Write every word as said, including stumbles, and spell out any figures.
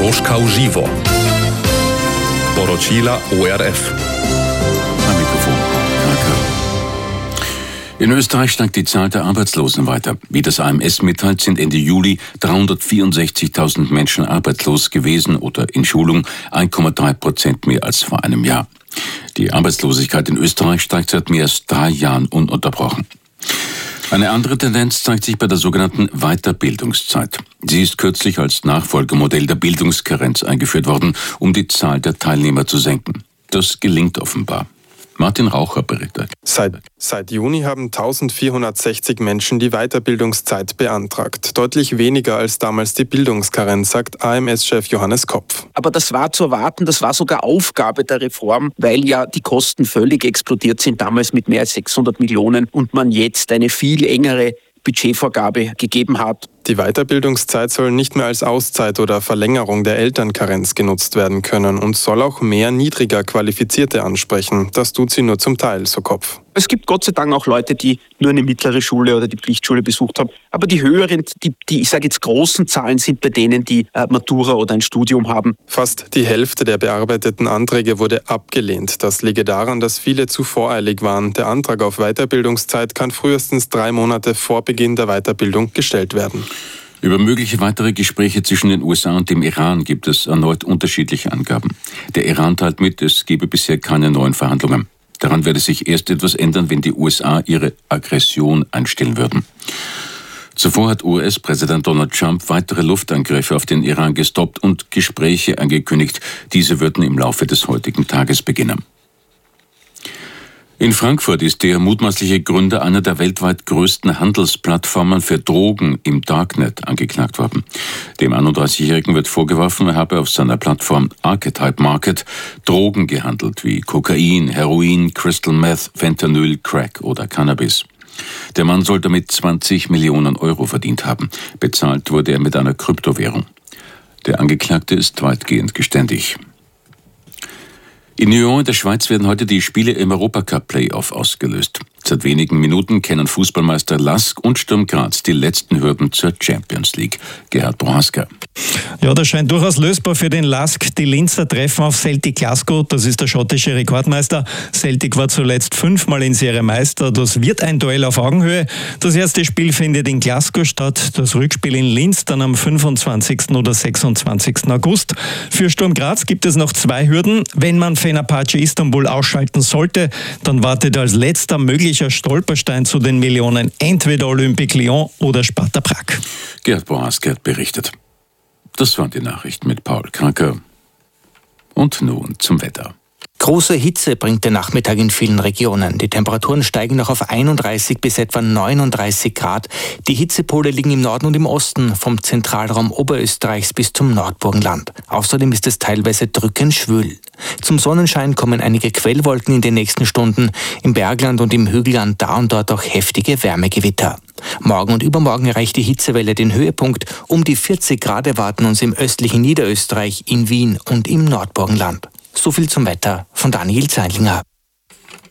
Moskau Živo. Poročila O R F. Am Mikrofon. In Österreich steigt die Zahl der Arbeitslosen weiter. Wie das A M S mitteilt, sind Ende Juli dreihundertvierundsechzigtausend Menschen arbeitslos gewesen oder in Schulung, eins Komma drei Prozent mehr als vor einem Jahr. Die Arbeitslosigkeit in Österreich steigt seit mehr als drei Jahren ununterbrochen. Eine andere Tendenz zeigt sich bei der sogenannten Weiterbildungszeit. Sie ist kürzlich als Nachfolgemodell der Bildungskarenz eingeführt worden, um die Zahl der Teilnehmer zu senken. Das gelingt offenbar. Martin Raucher berichtet. Seit, seit Juni haben eintausendvierhundertsechzig Menschen die Weiterbildungszeit beantragt. Deutlich weniger als damals die Bildungskarenz, sagt A M S-Chef Johannes Kopf. Aber das war zu erwarten, das war sogar Aufgabe der Reform, weil ja die Kosten völlig explodiert sind, damals mit mehr als sechshundert Millionen und man jetzt eine viel engere Budgetvorgabe gegeben hat. Die Weiterbildungszeit soll nicht mehr als Auszeit oder Verlängerung der Elternkarenz genutzt werden können und soll auch mehr niedriger Qualifizierte ansprechen. Das tut sie nur zum Teil, so Kopf. Es gibt Gott sei Dank auch Leute, die nur eine mittlere Schule oder die Pflichtschule besucht haben. Aber die höheren, die, die ich sage jetzt großen Zahlen sind bei denen, die äh, Matura oder ein Studium haben. Fast die Hälfte der bearbeiteten Anträge wurde abgelehnt. Das liege daran, dass viele zu voreilig waren. Der Antrag auf Weiterbildungszeit kann frühestens drei Monate vor Beginn der Weiterbildung gestellt werden. Über mögliche weitere Gespräche zwischen den U S A und dem Iran gibt es erneut unterschiedliche Angaben. Der Iran teilt mit, es gebe bisher keine neuen Verhandlungen. Daran werde sich erst etwas ändern, wenn die U S A ihre Aggression einstellen würden. Zuvor hat U S-Präsident Donald Trump weitere Luftangriffe auf den Iran gestoppt und Gespräche angekündigt. Diese würden im Laufe des heutigen Tages beginnen. In Frankfurt ist der mutmaßliche Gründer einer der weltweit größten Handelsplattformen für Drogen im Darknet angeklagt worden. Dem einunddreißigjährigen wird vorgeworfen, er habe auf seiner Plattform Archetype Market Drogen gehandelt, wie Kokain, Heroin, Crystal Meth, Fentanyl, Crack oder Cannabis. Der Mann soll damit zwanzig Millionen Euro verdient haben. Bezahlt wurde er mit einer Kryptowährung. Der Angeklagte ist weitgehend geständig. In Nyon in der Schweiz werden heute die Spiele im Europacup-Playoff ausgelöst. Seit wenigen Minuten kennen Fußballmeister Lask und Sturm Graz die letzten Hürden zur Champions League. Gerhard Prohaska. Ja, das scheint durchaus lösbar für den Lask. Die Linzer treffen auf Celtic Glasgow, das ist der schottische Rekordmeister. Celtic war zuletzt fünfmal in Serie Meister. Das wird ein Duell auf Augenhöhe. Das erste Spiel findet in Glasgow statt, das Rückspiel in Linz dann am fünfundzwanzigsten oder sechsundzwanzigsten August. Für Sturm Graz gibt es noch zwei Hürden. Wenn man Fenerbahce Istanbul ausschalten sollte, dann wartet als letzter möglicher Stolperstein zu den Millionen entweder Olympique Lyon oder Sparta Prag. Gerhard Prohaska berichtet. Das waren die Nachrichten mit Paul Kranker. Und nun zum Wetter. Große Hitze bringt der Nachmittag in vielen Regionen. Die Temperaturen steigen noch auf einunddreißig bis etwa neununddreißig Grad. Die Hitzepole liegen im Norden und im Osten, vom Zentralraum Oberösterreichs bis zum Nordburgenland. Außerdem ist es teilweise drückend schwül. Zum Sonnenschein kommen einige Quellwolken in den nächsten Stunden. Im Bergland und im Hügelland da und dort auch heftige Wärmegewitter. Morgen und übermorgen erreicht die Hitzewelle den Höhepunkt. Um die vierzig Grad erwarten uns im östlichen Niederösterreich, in Wien und im Nordburgenland. So viel zum Wetter von Daniel Zeilinger.